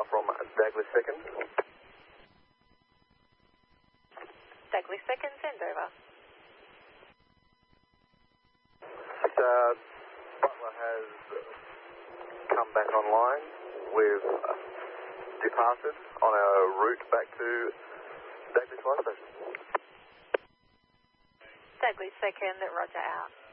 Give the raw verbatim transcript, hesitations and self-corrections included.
from Douglas second. Douglas second, send over. Uh, Butler has come back online. We've departed on our route back to Douglas Fire Station. Douglas second, roger out.